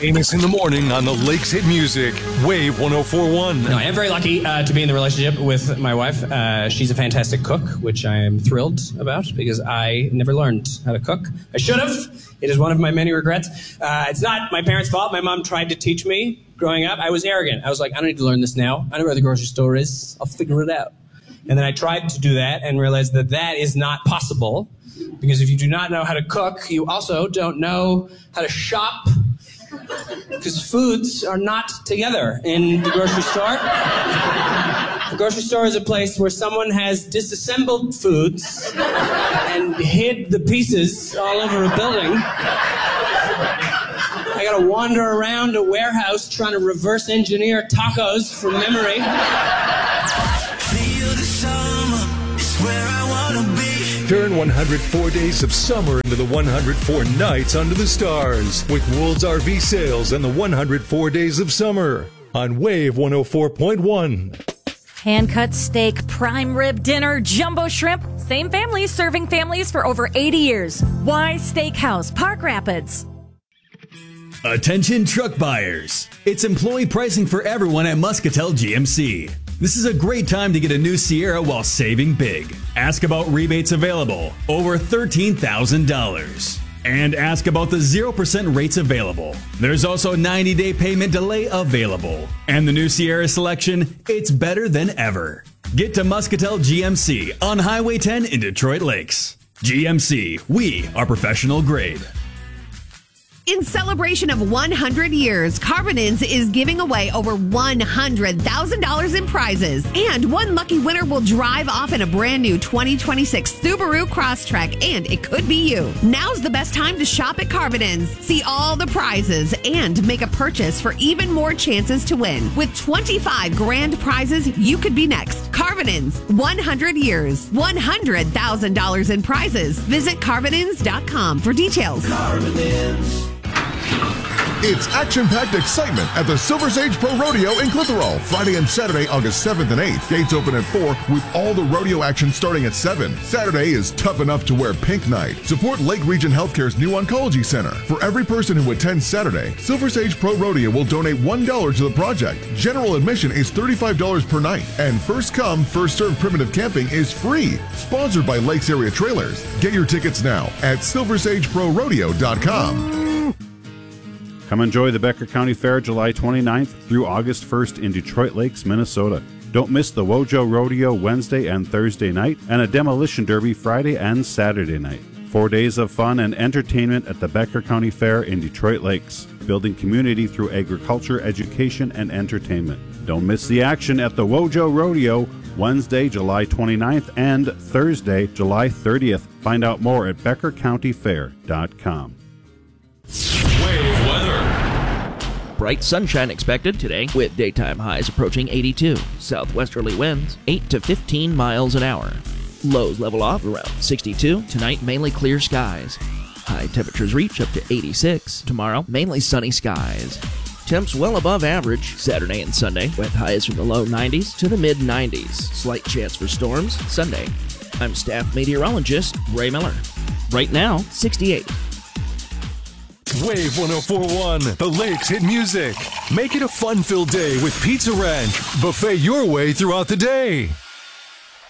Amos in the morning on the Lakes Hit Music, Wave 104.1. No, I am very lucky to be in the relationship with my wife. She's a fantastic cook, which I am thrilled about because I never learned how to cook. I should have. It is one of my many regrets. It's not my parents' fault. My mom tried to teach me growing up. I was arrogant. I was like, I don't need to learn this now. I know where the grocery store is. I'll figure it out. And then I tried to do that and realized that that is not possible because if you do not know how to cook, you also don't know how to shop. Because foods are not together in the grocery store. The grocery store is a place where someone has disassembled foods and hid the pieces all over a building. I gotta wander around a warehouse trying to reverse engineer tacos from memory. Feel the summer is where I wanna be. Turn 104 days of summer into the 104 nights under the stars with Wool's RV sales and the 104 days of summer on Wave 104.1. Hand-cut steak, prime rib dinner, jumbo shrimp. Same family serving families for over 80 years. Why Steakhouse, Park Rapids. Attention truck buyers. It's employee pricing for everyone at Muscatel GMC. This is a great time to get a new Sierra while saving big. Ask about rebates available, over $13,000. And ask about the 0% rates available. There's also 90-day payment delay available. And the new Sierra selection, it's better than ever. Get to Muscatel GMC on Highway 10 in Detroit Lakes. GMC, we are professional grade. In celebration of 100 years, Carbonins is giving away over $100,000 in prizes. And one lucky winner will drive off in a brand new 2026 Subaru Crosstrek, and it could be you. Now's the best time to shop at Carbonins. See all the prizes and make a purchase for even more chances to win. With 25 grand prizes, you could be next. Carbonins, 100 years, $100,000 in prizes. Visit Carbonins.com for details. Carbonins. It's action-packed excitement at the Silver Sage Pro Rodeo in Clitheroe, Friday and Saturday, August 7th and 8th. Gates open at 4 with all the rodeo action starting at 7. Saturday is tough enough to wear pink night. Support Lake Region Healthcare's new oncology center. For every person who attends Saturday, Silver Sage Pro Rodeo will donate $1 to the project. General admission is $35 per night, and first come, first served primitive camping is free. Sponsored by Lakes Area Trailers. Get your tickets now at silversageprorodeo.com. Come enjoy the Becker County Fair July 29th through August 1st in Detroit Lakes, Minnesota. Don't miss the Wojo Rodeo Wednesday and Thursday night and a demolition derby Friday and Saturday night. 4 days of fun and entertainment at the Becker County Fair in Detroit Lakes, building community through agriculture, education, and entertainment. Don't miss the action at the Wojo Rodeo Wednesday, July 29th and Thursday, July 30th. Find out more at BeckerCountyFair.com. Wave weather. Bright sunshine expected today with daytime highs approaching 82. Southwesterly winds 8 to 15 miles an hour. Lows level off around 62. Tonight, mainly clear skies. High temperatures reach up to 86. Tomorrow, mainly sunny skies. Temps well above average Saturday and Sunday with highs from the low 90s to the mid 90s. Slight chance for storms Sunday. I'm staff meteorologist Ray Miller. Right now, 68. Wave 104.1, the Lakes Hit Music. Make it a fun-filled day with Pizza Ranch. Buffet your way throughout the day.